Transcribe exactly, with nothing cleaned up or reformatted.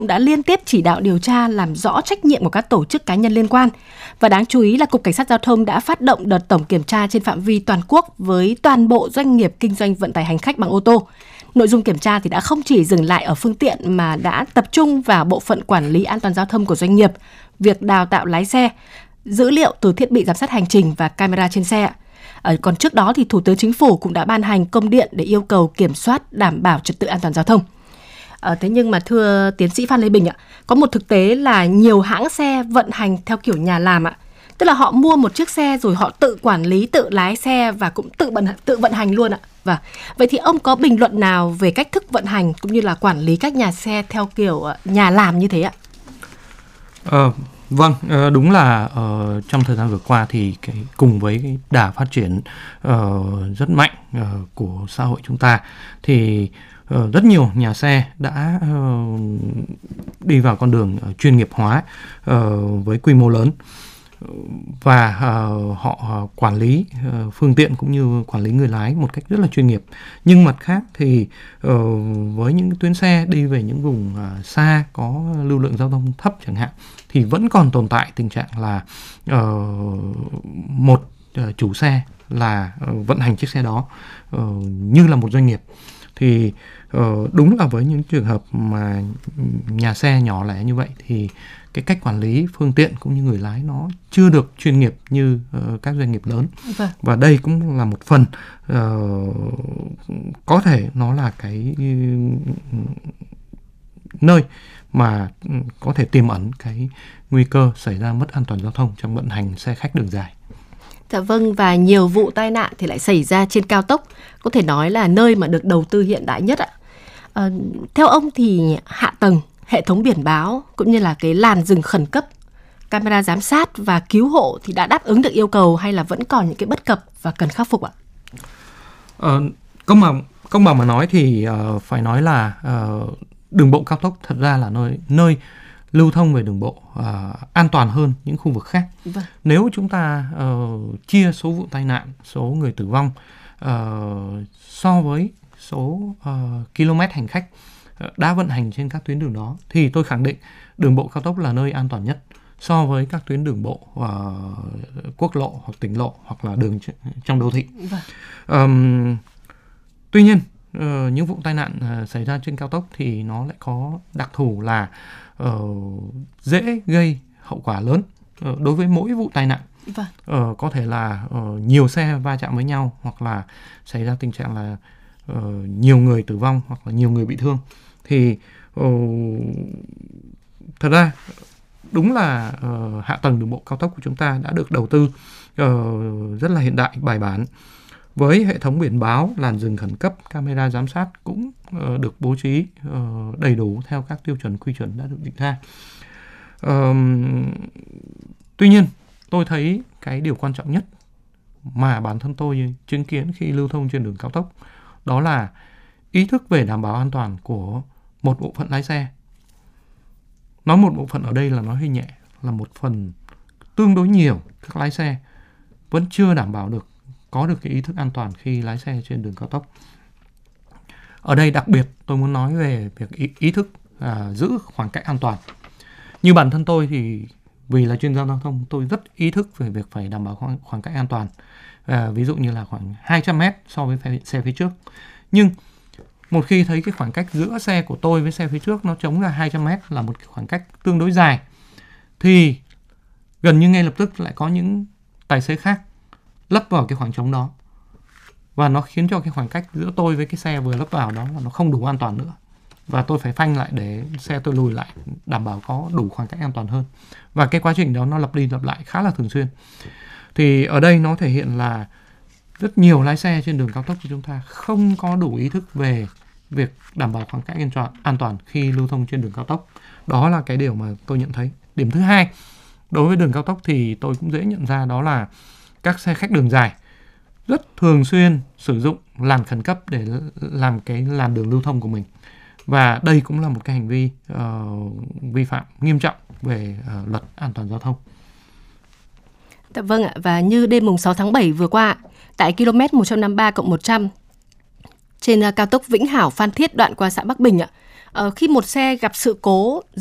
đã liên tiếp chỉ đạo điều tra làm rõ trách nhiệm của các tổ chức cá nhân liên quan. Và đáng chú ý là Cục Cảnh sát Giao thông đã phát động đợt tổng kiểm tra trên phạm vi toàn quốc với toàn bộ doanh nghiệp kinh doanh vận tải hành khách bằng ô tô. Nội dung kiểm tra thì đã không chỉ dừng lại ở phương tiện mà đã tập trung vào bộ phận quản lý an toàn giao thông của doanh nghiệp, việc đào tạo lái xe, dữ liệu từ thiết bị giám sát hành trình và camera trên xe. À, còn trước đó thì Thủ tướng Chính phủ cũng đã ban hành công điện để yêu cầu kiểm soát đảm bảo trật tự an toàn giao thông. À, thế nhưng mà thưa tiến sĩ Phan Lê Bình ạ, có một thực tế là nhiều hãng xe vận hành theo kiểu nhà làm ạ. Tức là họ mua một chiếc xe rồi họ tự quản lý, tự lái xe và cũng tự vận, tự vận hành luôn ạ. Và vậy thì ông có bình luận nào về cách thức vận hành cũng như là quản lý các nhà xe theo kiểu nhà làm như thế ạ? Ờ, vâng, đúng là uh, trong thời gian vừa qua thì cái, cùng với cái đà phát triển uh, rất mạnh uh, của xã hội chúng ta thì uh, rất nhiều nhà xe đã uh, đi vào con đường uh, chuyên nghiệp hóa uh, với quy mô lớn. Và uh, họ uh, quản lý uh, phương tiện cũng như quản lý người lái một cách rất là chuyên nghiệp. Nhưng mặt khác thì uh, với những tuyến xe đi về những vùng uh, xa có lưu lượng giao thông thấp chẳng hạn thì vẫn còn tồn tại tình trạng là uh, một uh, chủ xe là uh, vận hành chiếc xe đó uh, như là một doanh nghiệp. Thì uh, đúng là với những trường hợp mà nhà xe nhỏ lẻ như vậy thì cái cách quản lý phương tiện cũng như người lái nó chưa được chuyên nghiệp như uh, các doanh nghiệp lớn. Vâng. Và đây cũng là một phần uh, có thể nó là cái uh, nơi mà có thể tiềm ẩn cái nguy cơ xảy ra mất an toàn giao thông trong vận hành xe khách đường dài. Dạ vâng, và nhiều vụ tai nạn thì lại xảy ra trên cao tốc, có thể nói là nơi mà được đầu tư hiện đại nhất ạ. À, theo ông thì hạ tầng, hệ thống biển báo cũng như là cái làn dừng khẩn cấp, camera giám sát và cứu hộ thì đã đáp ứng được yêu cầu hay là vẫn còn những cái bất cập và cần khắc phục ạ? Ờ, công bằng công bằng mà nói thì uh, phải nói là uh, đường bộ cao tốc thật ra là nơi nơi lưu thông về đường bộ uh, an toàn hơn những khu vực khác. Vâng. Nếu chúng ta uh, chia số vụ tai nạn, số người tử vong uh, so với số uh, km hành khách đã vận hành trên các tuyến đường đó thì tôi khẳng định đường bộ cao tốc là nơi an toàn nhất so với các tuyến đường bộ uh, quốc lộ hoặc tỉnh lộ hoặc là đường ch- trong đô thị. Vâng. Um, tuy nhiên uh, những vụ tai nạn uh, xảy ra trên cao tốc thì nó lại có đặc thù là uh, dễ gây hậu quả lớn uh, đối với mỗi vụ tai nạn. Vâng. Uh, có thể là uh, nhiều xe va chạm với nhau hoặc là xảy ra tình trạng là uh, nhiều người tử vong hoặc là nhiều người bị thương. Thì uh, thật ra đúng là uh, hạ tầng đường bộ cao tốc của chúng ta đã được đầu tư uh, rất là hiện đại, bài bản, với hệ thống biển báo, làn dừng khẩn cấp, camera giám sát cũng uh, được bố trí uh, đầy đủ theo các tiêu chuẩn quy chuẩn đã được định ra. Uh, tuy nhiên tôi thấy cái điều quan trọng nhất mà bản thân tôi chứng kiến khi lưu thông trên đường cao tốc đó là ý thức về đảm bảo an toàn của một bộ phận lái xe. Nói một bộ phận ở đây là nói hơi nhẹ, là một phần tương đối nhiều các lái xe vẫn chưa đảm bảo được, có được cái ý thức an toàn khi lái xe trên đường cao tốc. Ở đây đặc biệt tôi muốn nói về việc ý, ý thức à, giữ khoảng cách an toàn. Như bản thân tôi thì vì là chuyên gia giao thông, tôi rất ý thức về việc phải đảm bảo khoảng, khoảng cách an toàn. À, ví dụ như là khoảng hai trăm mét so với xe phía trước. Nhưng một khi thấy cái khoảng cách giữa xe của tôi với xe phía trước nó trống ra hai trăm mét là một cái khoảng cách tương đối dài thì gần như ngay lập tức lại có những tài xế khác lấp vào cái khoảng trống đó. Và nó khiến cho cái khoảng cách giữa tôi với cái xe vừa lấp vào đó là nó không đủ an toàn nữa. Và tôi phải phanh lại để xe tôi lùi lại, đảm bảo có đủ khoảng cách an toàn hơn. Và cái quá trình đó nó lặp đi lặp lại khá là thường xuyên. Thì ở đây nó thể hiện là rất nhiều lái xe trên đường cao tốc của chúng ta không có đủ ý thức về việc đảm bảo khoảng cách an toàn, an toàn khi lưu thông trên đường cao tốc. Đó là cái điều mà tôi nhận thấy. Điểm thứ hai, đối với đường cao tốc thì tôi cũng dễ nhận ra đó là các xe khách đường dài rất thường xuyên sử dụng làn khẩn cấp để làm cái làn đường lưu thông của mình. Và đây cũng là một cái hành vi uh, vi phạm nghiêm trọng về uh, luật an toàn giao thông. Dạ vâng ạ, và như đêm mùng sáu tháng bảy vừa qua, tại km một trăm năm mươi ba cộng một trăm trên cao tốc Vĩnh Hảo Phan Thiết đoạn qua xã Bắc Bình ạ, Ờ, khi một xe gặp sự cố